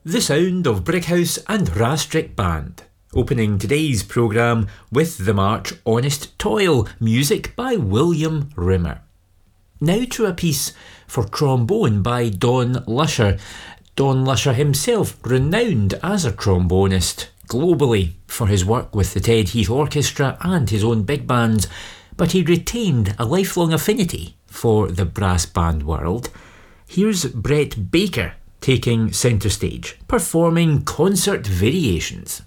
The sound of Brighouse and Rastrick Band, opening today's programme with the march Honest Toil, music by William Rimmer. Now to a piece for trombone by Don Lusher. Don Lusher himself renowned as a trombonist globally for his work with the Ted Heath Orchestra and his own big bands, but he retained a lifelong affinity for the brass band world. Here's Brett Baker taking centre stage, performing concert variations.